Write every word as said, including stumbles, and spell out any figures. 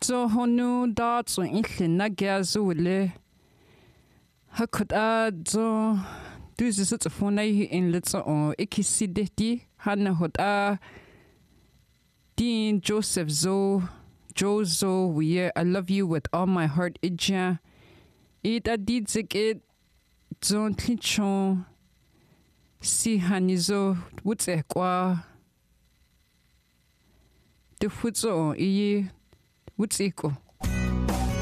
zo honu da zo in na gazule hakota zo du is het voor nee in let's on ikisideti hanna hota Dean Joseph zo Jozo we I love you with all my heart ija it adid zik it zon tlichon si hanizo wutse kwa de futso i wutsiko